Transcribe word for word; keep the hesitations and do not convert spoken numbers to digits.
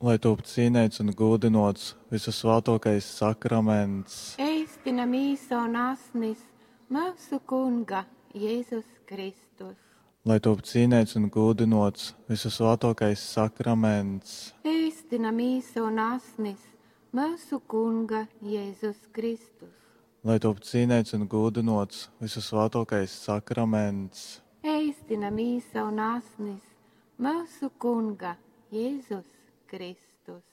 lai top cīnīts un godinots visvisvētākais sakraments, Ēstina mīsa un asnis mūsu Kunga Jēzus Kristus. lai top cīnīts un godinots visvisvētākais sakraments, Ēstina mīsa un asnis mūsu Kunga Jēzus Kristus. lai top cīnīts un godinots visvisvētākais sakraments, Ēstina mīsa un asnis mūsu Kunga Jēzus Kristus.